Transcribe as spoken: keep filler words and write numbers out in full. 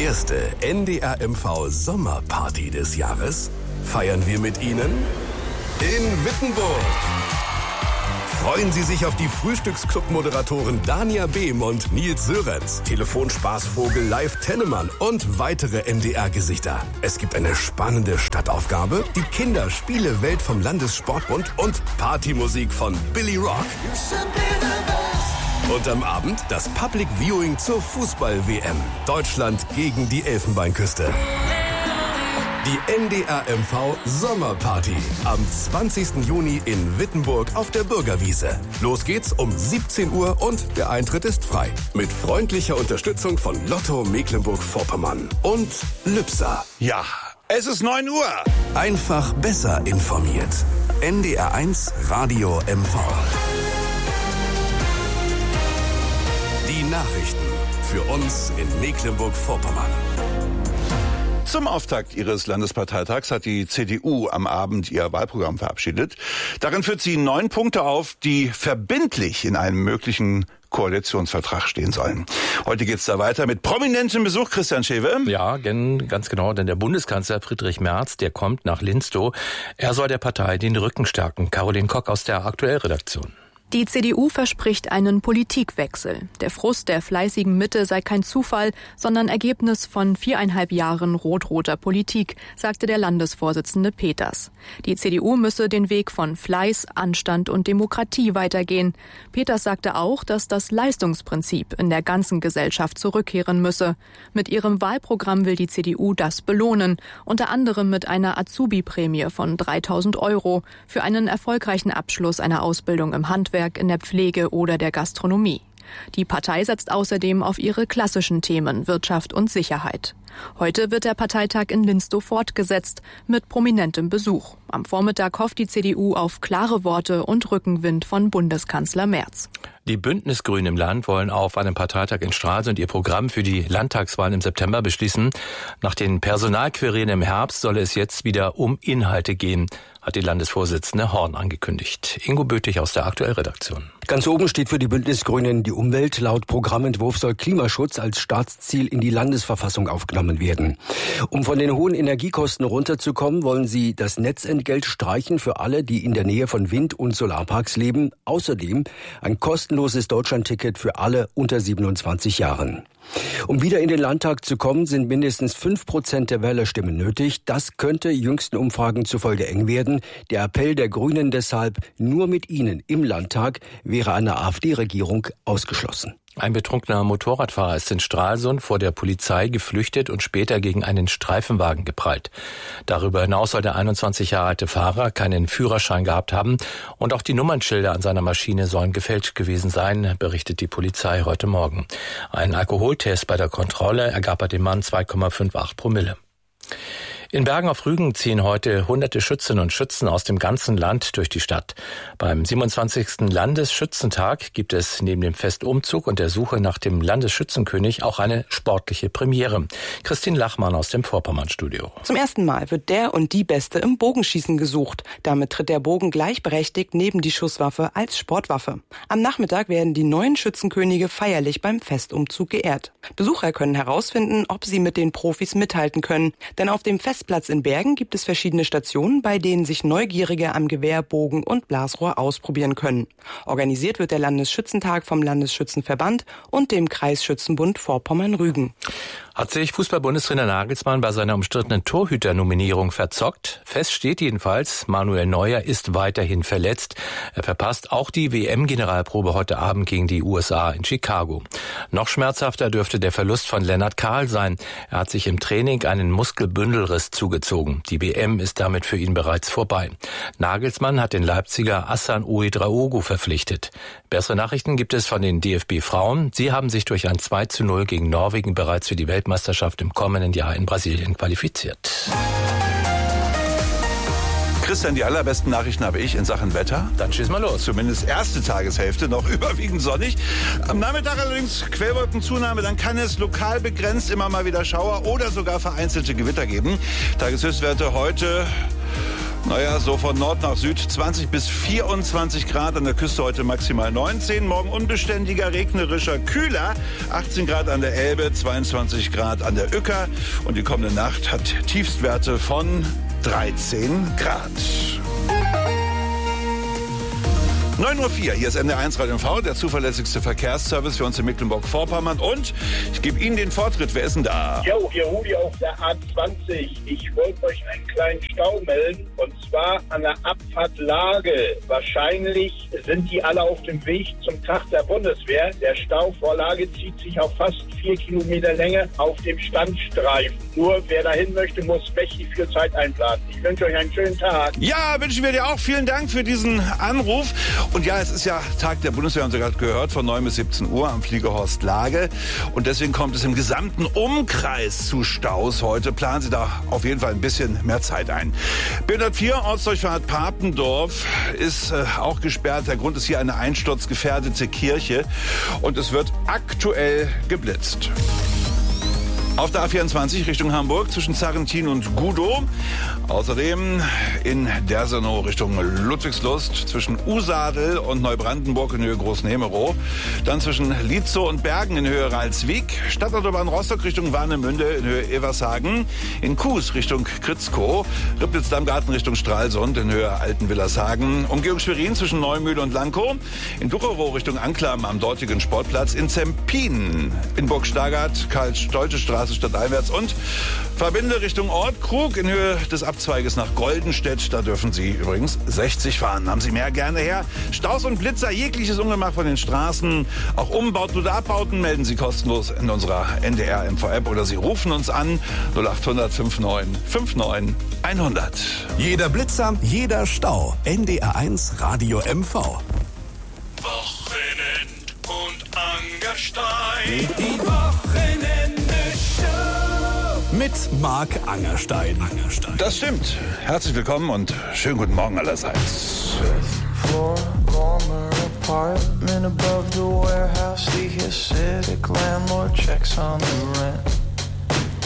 erste N D R M V Sommerparty des Jahres feiern wir mit Ihnen in Wittenburg. Freuen Sie sich auf die Frühstücksclub-Moderatoren Dania Behm und Nils Sörenz, Telefonspaßvogel Live Tennemann und weitere N D R-Gesichter. Es gibt eine spannende Stadtaufgabe, die Kinderspiele-Welt vom Landessportbund und Partymusik von Billy Rock. Und am Abend das Public Viewing zur Fußball-W M. Deutschland gegen die Elfenbeinküste. Die N D R M V Sommerparty am zwanzigsten Juni in Wittenburg auf der Bürgerwiese. Los geht's um siebzehn Uhr und der Eintritt ist frei. Mit freundlicher Unterstützung von Lotto Mecklenburg-Vorpommern und Lübser. Ja, es ist neun Uhr. Einfach besser informiert. N D R eins Radio M V. Die Nachrichten für uns in Mecklenburg-Vorpommern. Zum Auftakt ihres Landesparteitags hat die C D U am Abend ihr Wahlprogramm verabschiedet. Darin führt sie neun Punkte auf, die verbindlich in einem möglichen Koalitionsvertrag stehen sollen. Heute geht's da weiter mit prominentem Besuch, Christian Schewe. Ja, ganz genau, denn der Bundeskanzler Friedrich Merz, der kommt nach Linstow. Er soll der Partei den Rücken stärken. Caroline Kock aus der Aktuellredaktion. Die C D U verspricht einen Politikwechsel. Der Frust der fleißigen Mitte sei kein Zufall, sondern Ergebnis von viereinhalb Jahren rot-roter Politik, sagte der Landesvorsitzende Peters. Die C D U müsse den Weg von Fleiß, Anstand und Demokratie weitergehen. Peters sagte auch, dass das Leistungsprinzip in der ganzen Gesellschaft zurückkehren müsse. Mit ihrem Wahlprogramm will die C D U das belohnen, unter anderem mit einer Azubi-Prämie von dreitausend Euro für einen erfolgreichen Abschluss einer Ausbildung im Handwerk, in der Pflege oder der Gastronomie. Die Partei setzt außerdem auf ihre klassischen Themen Wirtschaft und Sicherheit. Heute wird der Parteitag in Linstow fortgesetzt mit prominentem Besuch. Am Vormittag hofft die C D U auf klare Worte und Rückenwind von Bundeskanzler Merz. Die Bündnisgrünen im Land wollen auf einem Parteitag in Stralsund ihr Programm für die Landtagswahlen im September beschließen. Nach den Personalquerelen im Herbst soll es jetzt wieder um Inhalte gehen, hat die Landesvorsitzende Horn angekündigt. Ingo Bötig aus der Aktuellredaktion. Ganz oben steht für die Bündnisgrünen die Umwelt. Laut Programmentwurf soll Klimaschutz als Staatsziel in die Landesverfassung aufgenommen werden. Um von den hohen Energiekosten runterzukommen, wollen sie das Netzentgelt streichen für alle, die in der Nähe von Wind- und Solarparks leben. Außerdem ein kostenloses Deutschlandticket für alle unter siebenundzwanzig Jahren. Um wieder in den Landtag zu kommen, sind mindestens fünf Prozent der Wählerstimmen nötig. Das könnte jüngsten Umfragen zufolge eng werden. Der Appell der Grünen deshalb, nur mit ihnen im Landtag wäre eine AfD-Regierung ausgeschlossen. Ein betrunkener Motorradfahrer ist in Stralsund vor der Polizei geflüchtet und später gegen einen Streifenwagen geprallt. Darüber hinaus soll der einundzwanzig Jahre alte Fahrer keinen Führerschein gehabt haben und auch die Nummernschilder an seiner Maschine sollen gefälscht gewesen sein, berichtet die Polizei heute Morgen. Ein Alkoholtest bei der Kontrolle ergab bei dem Mann zwei Komma achtzehn Promille. In Bergen auf Rügen ziehen heute hunderte Schützinnen und Schützen aus dem ganzen Land durch die Stadt. Beim siebenundzwanzigsten Landesschützentag gibt es neben dem Festumzug und der Suche nach dem Landesschützenkönig auch eine sportliche Premiere. Christine Lachmann aus dem Vorpommernstudio. Zum ersten Mal wird der und die Beste im Bogenschießen gesucht. Damit tritt der Bogen gleichberechtigt neben die Schusswaffe als Sportwaffe. Am Nachmittag werden die neuen Schützenkönige feierlich beim Festumzug geehrt. Besucher können herausfinden, ob sie mit den Profis mithalten können. Denn auf dem Fest Platz in Bergen gibt es verschiedene Stationen, bei denen sich Neugierige am Gewehr, Bogen und Blasrohr ausprobieren können. Organisiert wird der Landesschützentag vom Landesschützenverband und dem Kreisschützenbund Vorpommern-Rügen. Hat sich Fußball-Bundestrainer Nagelsmann bei seiner umstrittenen Torhüter-Nominierung verzockt? Fest steht jedenfalls, Manuel Neuer ist weiterhin verletzt. Er verpasst auch die W M-Generalprobe heute Abend gegen die U S A in Chicago. Noch schmerzhafter dürfte der Verlust von Lennart Kahl sein. Er hat sich im Training einen Muskelbündelriss zugezogen. Die W M ist damit für ihn bereits vorbei. Nagelsmann hat den Leipziger Hassan Ouedraogo verpflichtet. Bessere Nachrichten gibt es von den D F B-Frauen. Sie haben sich durch ein zwei zu null gegen Norwegen bereits für die Weltmeisterschaft im kommenden Jahr in Brasilien qualifiziert. Christian, die allerbesten Nachrichten habe ich in Sachen Wetter. Dann schieß mal los. Zumindest erste Tageshälfte noch überwiegend sonnig. Am Nachmittag allerdings Quellwolkenzunahme. Dann kann es lokal begrenzt immer mal wieder Schauer oder sogar vereinzelte Gewitter geben. Tageshöchstwerte heute Naja, so von Nord nach Süd, zwanzig bis vierundzwanzig Grad, an der Küste heute maximal neunzehn, morgen unbeständiger, regnerischer, kühler, achtzehn Grad an der Elbe, zweiundzwanzig Grad an der Uecker und die kommende Nacht hat Tiefstwerte von dreizehn Grad. neun Uhr vier, hier ist N D R eins Radio M V, der zuverlässigste Verkehrsservice für uns in Mecklenburg-Vorpommern. Und ich gebe Ihnen den Vortritt. Wer ist denn da? Jo, hier Rudi auf der A zwanzig. Ich wollte euch einen kleinen Stau melden, und zwar an der Abfahrt Lage. Wahrscheinlich sind die alle auf dem Weg zum Tag der Bundeswehr. Der Stau vor Lage zieht sich auf fast vier Kilometer Länge auf dem Standstreifen. Nur wer dahin möchte, muss mächtig viel Zeit einplanen. Ich wünsche euch einen schönen Tag. Ja, wünschen wir dir auch. Vielen Dank für diesen Anruf. Und ja, es ist ja Tag der Bundeswehr, haben Sie gerade gehört, von neun bis siebzehn Uhr am Fliegerhorst Lage. Und deswegen kommt es im gesamten Umkreis zu Staus heute. Planen Sie da auf jeden Fall ein bisschen mehr Zeit ein. B hundertvier, Ortsdurchfahrt Papendorf, ist äh, auch gesperrt. Der Grund ist hier eine einsturzgefährdete Kirche. Und es wird aktuell geblitzt. Auf der A vierundzwanzig Richtung Hamburg zwischen Zarrentin und Gudow. Außerdem in Dersenow Richtung Ludwigslust zwischen Usadel und Neubrandenburg in Höhe Großnemerow. Dann zwischen Lietzow und Bergen in Höhe Ralswiek. Stadtautobahn Rostock Richtung Warnemünde in Höhe Evershagen. In Kues Richtung Kritzkow. Ribnitz-Dammgarten Richtung Stralsund in Höhe Altenwillershagen. Umgehung Schwerin zwischen Neumühle und Lankow. In Ducherow Richtung Anklam am dortigen Sportplatz. In Zempin in Burg Stargard, Karl-Stolze-Straße stadteinwärts und verbinde Richtung Ort Krug in Höhe des Abzweiges nach Goldenstedt. Da dürfen Sie übrigens sechzig fahren. Haben Sie mehr, gerne her. Staus und Blitzer, jegliches Ungemach von den Straßen, auch Umbauten oder Abbauten, melden Sie kostenlos in unserer N D R M V-App oder Sie rufen uns an null acht hundert neunundfünfzig fünfundneunzig hundert. Jeder Blitzer, jeder Stau. N D R eins Radio M V. Wochenend und Angerstein. Die Wochenende Show mit Marc Angerstein. Angerstein. Das stimmt. Herzlich willkommen und schönen guten Morgen allerseits. Floor, warmer apartment above the warehouse. The acidic landlord checks on the rent.